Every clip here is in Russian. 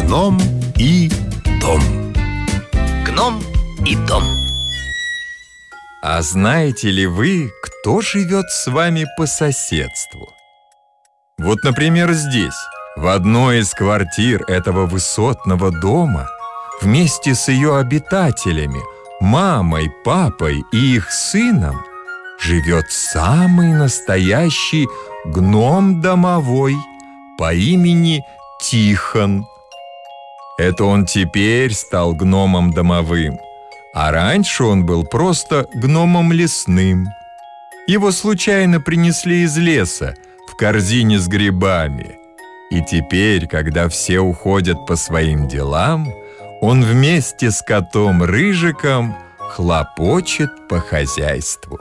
Гном и дом. Гном и дом. А знаете ли вы, кто живет с вами по соседству? Вот, например, здесь, в одной из квартир этого высотного дома, вместе с ее обитателями, мамой, папой и их сыном, живет самый настоящий гном домовой по имени Тихон. Это он теперь стал гномом домовым, а раньше он был просто гномом лесным. Его случайно принесли из леса в корзине с грибами. И теперь, когда все уходят по своим делам, он вместе с котом Рыжиком хлопочет по хозяйству.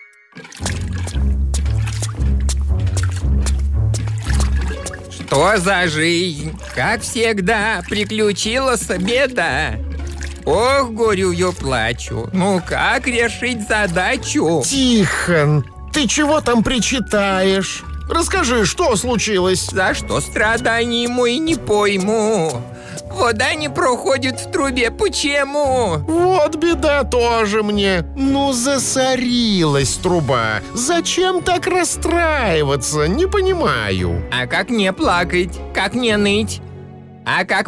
Что за жизнь? Как всегда, приключилась беда. Ох, горюю, плачу. Ну как решить задачу? Тихон, ты чего там причитаешь? Расскажи, что случилось? За что страданий мой не пойму. Вода не проходит в трубе, почему? Вот беда тоже мне. Ну, засорилась труба. Зачем так расстраиваться? Не понимаю. А как не плакать, как не ныть? А как